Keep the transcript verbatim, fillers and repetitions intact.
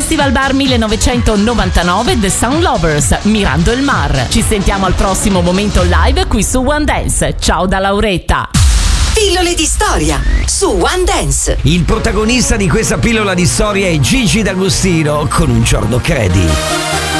Festival Bar millenovecentonovantanove The Sound Lovers, Mirando il Mar. Ci sentiamo al prossimo momento live qui su One Dance. Ciao da Lauretta. Pillole di storia su One Dance. Il protagonista di questa pillola di storia è Gigi D'Agostino con Un giorno credi.